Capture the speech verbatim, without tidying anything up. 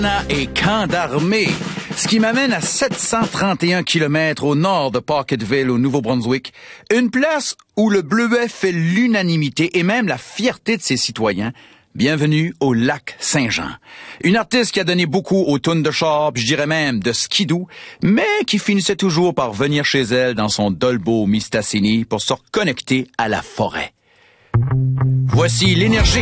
et camp d'armée, ce qui m'amène à sept cent trente et un kilomètres au nord de Pocketville, au Nouveau-Brunswick, une place où le bleuet fait l'unanimité et même la fierté de ses citoyens. Bienvenue au lac Saint-Jean. Une artiste qui a donné beaucoup aux tunes de char, je dirais même de skidoo, mais qui finissait toujours par venir chez elle dans son Dolbo Mistassini pour se reconnecter à la forêt. Voici l'énergie